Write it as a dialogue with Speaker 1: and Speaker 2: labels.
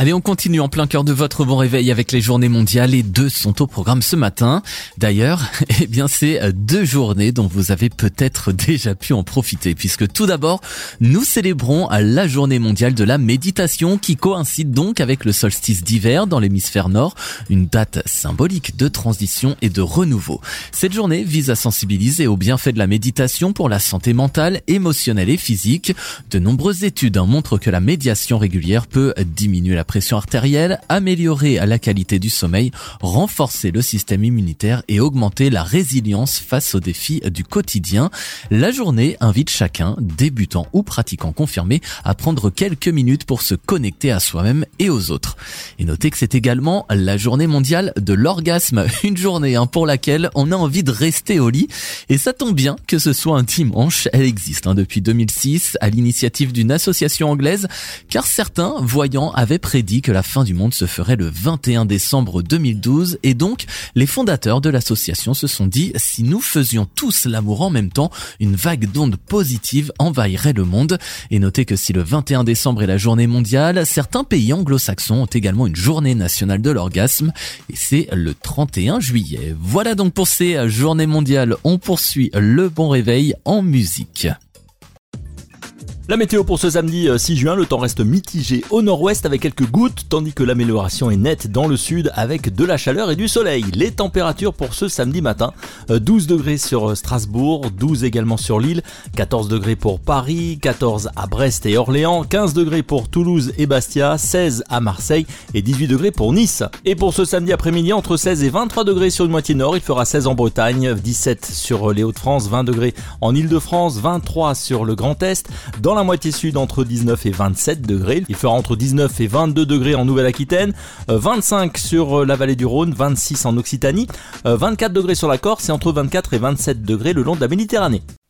Speaker 1: Allez, on continue en plein cœur de votre bon réveil avec les journées mondiales et 2 sont au programme ce matin. D'ailleurs, c'est 2 journées dont vous avez peut-être déjà pu en profiter puisque tout d'abord, nous célébrons la journée mondiale de la méditation qui coïncide donc avec le solstice d'hiver dans l'hémisphère nord, une date symbolique de transition et de renouveau. Cette journée vise à sensibiliser aux bienfaits de la méditation pour la santé mentale, émotionnelle et physique. De nombreuses études montrent que la méditation régulière peut diminuer la pression artérielle, améliorer la qualité du sommeil, renforcer le système immunitaire et augmenter la résilience face aux défis du quotidien. La journée invite chacun, débutant ou pratiquant confirmé, à prendre quelques minutes pour se connecter à soi-même et aux autres. Et notez que c'est également la journée mondiale de l'orgasme, une journée pour laquelle on a envie de rester au lit. Et ça tombe bien que ce soit un dimanche, elle existe depuis 2006 à l'initiative d'une association anglaise, car certains voyants avaient prédit que la fin du monde se ferait le 21 décembre 2012 et donc les fondateurs de l'association se sont dit si nous faisions tous l'amour en même temps, une vague d'ondes positives envahirait le monde. Et notez que si le 21 décembre est la journée mondiale, certains pays anglo-saxons ont également une journée nationale de l'orgasme et c'est le 31 juillet. Voilà donc pour ces journées mondiales, on poursuit le bon réveil en musique.
Speaker 2: La météo pour ce samedi 6 juin, le temps reste mitigé au nord-ouest avec quelques gouttes, tandis que l'amélioration est nette dans le sud avec de la chaleur et du soleil. Les températures pour ce samedi matin, 12 degrés sur Strasbourg, 12 également sur Lille, 14 degrés pour Paris, 14 à Brest et Orléans, 15 degrés pour Toulouse et Bastia, 16 à Marseille et 18 degrés pour Nice. Et pour ce samedi après-midi, entre 16 et 23 degrés sur une moitié nord, il fera 16 en Bretagne, 17 sur les Hauts-de-France, 20 degrés en Île-de-France, 23 sur le Grand Est. Dans la moitié sud, entre 19 et 27 degrés. Il fera entre 19 et 22 degrés en Nouvelle-Aquitaine, 25 sur la vallée du Rhône, 26 en Occitanie, 24 degrés sur la Corse et entre 24 et 27 degrés le long de la Méditerranée.